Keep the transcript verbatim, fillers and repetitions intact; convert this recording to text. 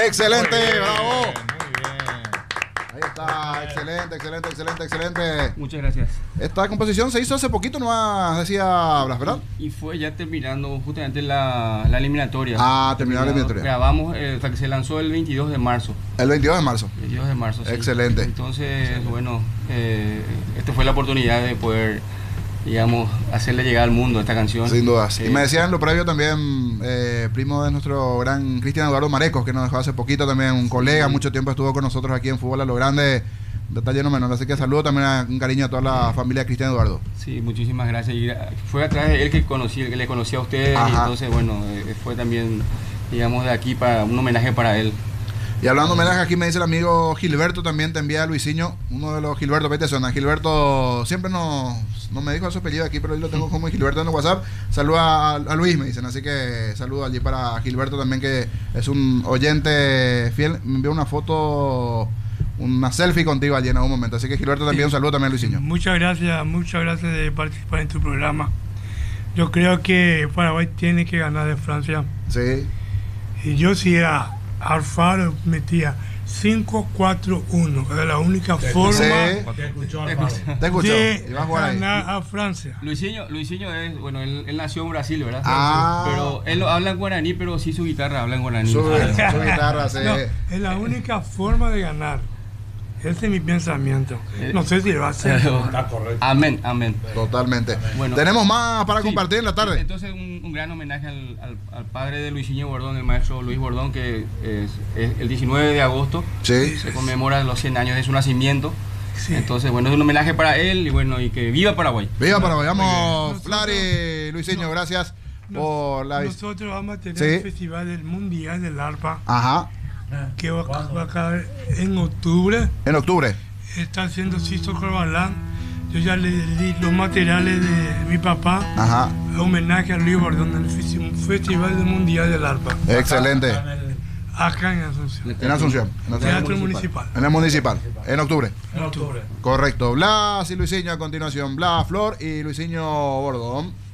Excelente, Muy bien, bravo. Muy bien. Ahí está, excelente, excelente, excelente, excelente. Muchas gracias. Esta composición se hizo hace poquito, no decía Blas, ¿verdad? Y fue ya terminando justamente la, la eliminatoria. Ah, terminó la eliminatoria. Grabamos eh, hasta que se lanzó el veintidós de marzo. El veintidós de marzo. veintidós de marzo, sí. Excelente. Entonces, Excelente. bueno, eh, esta fue la oportunidad de poder, digamos, hacerle llegar al mundo esta canción. Sin dudas. Eh, y me decían en lo previo también, eh, primo de nuestro gran Cristian Eduardo Marecos, que nos dejó hace poquito también, un colega, mucho tiempo estuvo con nosotros aquí en Fútbol a lo Grande, detalle no menor. Así que saludo también a, un cariño a toda la familia de Cristian Eduardo. Sí, muchísimas gracias. Y fue a través de él que conocí, que le conocí a ustedes. Ajá. Y entonces, bueno, eh, fue también, digamos, de aquí para un homenaje para él. Y hablando de homenaje, aquí me dice el amigo Gilberto, también te envía a Luisinho, uno de los Gilberto, vete zona. Gilberto siempre no, no me dijo su apellido aquí, pero hoy lo tengo como Gilberto en el WhatsApp. Saluda a, a Luis, me dicen, así que saludo allí para Gilberto también, que es un oyente fiel. Me envió una foto, una selfie contigo allí en algún momento. Así que Gilberto también, sí. Un saludo también a Luisinho. Muchas gracias, muchas gracias de participar en tu programa. Yo creo que Paraguay tiene que ganar de Francia. Sí. Y yo sí era Alfaro, metía cinco cuatro uno, era la única te forma sí. te escuchó, te escuchó. de ganar a Francia. Luisinho, Luisinho es, bueno, él, él nació en Brasil, ¿verdad? Ah. Pero él habla en guaraní, pero sí su guitarra habla en guaraní. Su, su guitarra, sí. No, es la única forma de ganar. Ese es mi pensamiento. No sé si lo va a hacer. Está correcto. Amén, amén. Totalmente. Bueno, tenemos más para sí, compartir en la tarde. Entonces, un, un gran homenaje al, al, al padre de Luisinho Bordón, el maestro Luis Bordón, que es, es el diecinueve de agosto. Sí. Se conmemora los cien años de su nacimiento. Sí. Entonces, bueno, es un homenaje para él y bueno, y que viva Paraguay. Viva Paraguay. Vamos, Flari, Luisinho, gracias nos, por la visita. Nosotros vamos a tener sí. el Festival del Mundial del Arpa. Ajá. Que va, va a caer en octubre. En octubre. Está haciendo Sisto Corbalán. Yo ya le di los materiales de mi papá. Ajá. Homenaje a Luis Bordón en el Festival del Mundial del Arpa. Excelente. Acá en Asunción. En Asunción. En el Teatro Municipal. En el Municipal. En octubre. En octubre. Correcto. Blas y Luisinho a continuación. Blas, Flor y Luisinho Bordón.